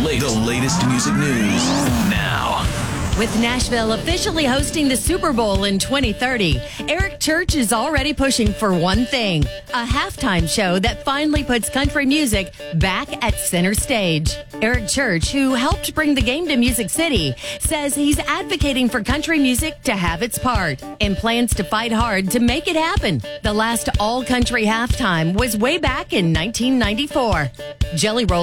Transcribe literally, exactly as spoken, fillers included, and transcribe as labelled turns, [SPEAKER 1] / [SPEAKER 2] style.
[SPEAKER 1] latest, the latest music news now.
[SPEAKER 2] With Nashville officially hosting the Super Bowl in twenty thirty, Eric Church is already pushing for one thing, a halftime show that finally puts country music back at center stage. Eric Church, who helped bring the game to Music City, says he's advocating for country music to have its part and plans to fight hard to make it happen. The last all-country halftime was way back in nineteen ninety-four. Jelly Roll